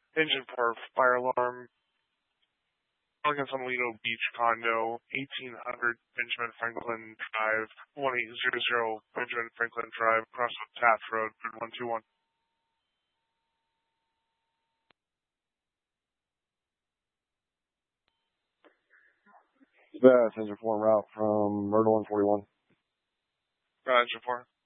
Engine for fire alarm. Calling us on Lido Beach Condo, 1800 Benjamin Franklin Drive, 1800 Benjamin Franklin Drive, Crossroads Taft Road, 121. Engine 4 route from Myrtle 141. Engine 4.